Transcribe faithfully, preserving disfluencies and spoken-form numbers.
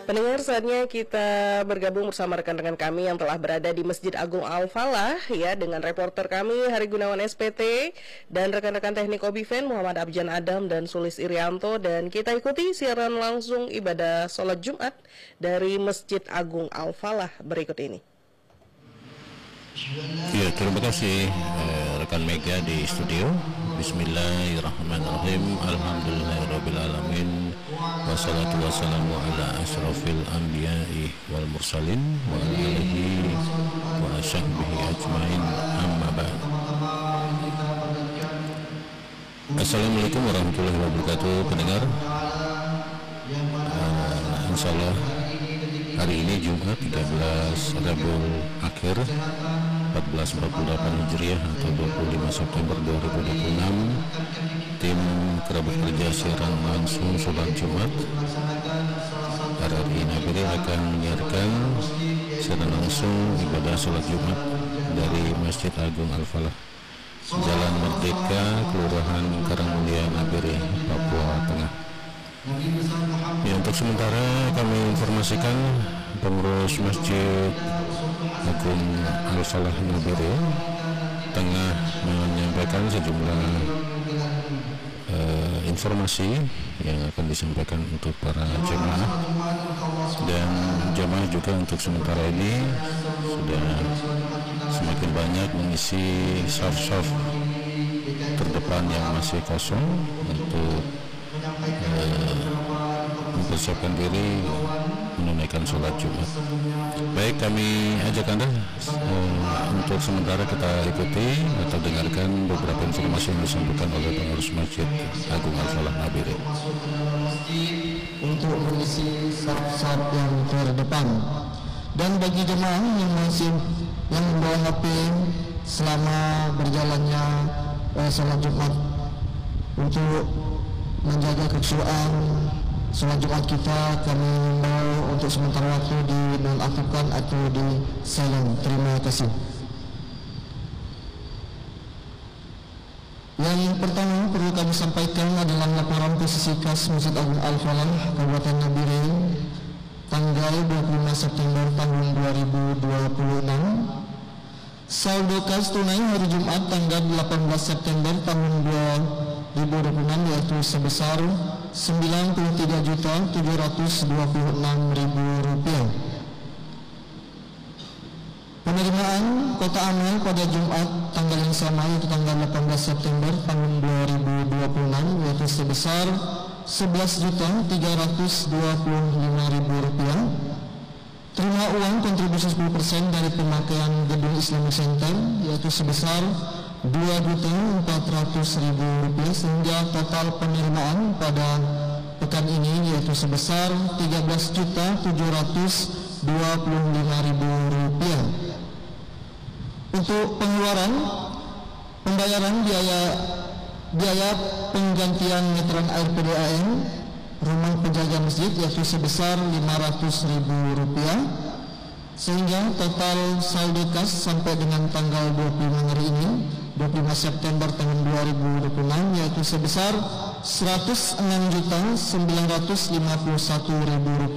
Pendengar, saatnya kita bergabung bersama rekan-rekan kami yang telah berada di Masjid Agung Al-Falah ya, dengan reporter kami Hari Gunawan S P T dan rekan-rekan teknik Obiven Muhammad Abjan Adam dan Sulis Irianto, dan kita ikuti siaran langsung ibadah sholat Jumat dari Masjid Agung Al-Falah berikut ini. Ya, terima kasih eh, rekan Mega di studio. Bismillahirrahmanirrahim. Alhamdulillahirrabbilalamin. Wassalatu wassalamu ala asrafil anbiya'i wal mursalin wa ala alihi wa sahbihi ajmain, amma ba'd. Assalamualaikum warahmatullahi wabarakatuh. Pendengar, uh, insyaallah hari ini Jumat tiga belas Rabiul Akhir empat belas empat puluh delapan Hijriah atau dua puluh lima September dua ribu dua puluh enam, tim kerabat kerja siaran langsung sholat Jumat R R I Nabire akan menyiarkan siaran langsung ibadah sholat Jumat dari Masjid Agung Al-Falah, Jalan Merdeka, Kelurahan Karangmulia, Nabire, Papua Tengah. Ya, untuk sementara kami informasikan pengurus Masjid Agung Al-Falah Nabire tengah menyampaikan sejumlah uh, informasi yang akan disampaikan untuk para jemaah, dan jemaah juga untuk sementara ini sudah semakin banyak mengisi saf-saf terdepan yang masih kosong untuk uh, mempersiapkan diri menunaikan sholat Jumat. Baik, kami ajak Anda uh, untuk sementara kita ikuti atau dengarkan beberapa informasi yang disampaikan oleh pengurus Masjid Agung Al-Falah Nabire. Untuk mengisi saf-saf yang terdepan, dan bagi jemaah yang masih yang membawa H P selama berjalannya uh, sholat Jumat, untuk menjaga kekhusyuan sholat Jumat kita, kami himbau untuk sementara waktu dinonaktifkan atau di silent. Terima kasih. Yang pertama perlu kami sampaikan adalah laporan posisi kas Masjid Agung Al-Falah Kabupaten Nabire tanggal dua puluh lima September tahun dua ribu dua puluh enam. Saldo kas tunai hari Jumat tanggal delapan belas September tahun dua ribu dua puluh enam yaitu sebesar sembilan puluh tiga juta tujuh ratus dua puluh enam ribu rupiah. Penerimaan kota amal pada Jumat tanggal yang sama yaitu tanggal delapan belas September tahun dua ribu dua puluh enam yaitu sebesar sebelas juta tiga ratus dua puluh lima ribu rupiah. Terima uang kontribusi sepuluh persen dari pemakaian gedung Islamic Center yaitu sebesar dua juta empat ratus ribu rupiah, sehingga total penerimaan pada pekan ini yaitu sebesar tiga belas juta tujuh ratus dua puluh lima ribu rupiah. Untuk pengeluaran pembayaran biaya biaya penggantian meteran air P D A M rumah penjaga masjid yaitu sebesar lima ratus ribu rupiah, sehingga total saldo kas sampai dengan tanggal dua puluh lima hari ini dua puluh lima September tahun dua ribu dua puluh enam yaitu sebesar seratus enam juta sembilan ratus lima puluh satu ribu rupiah.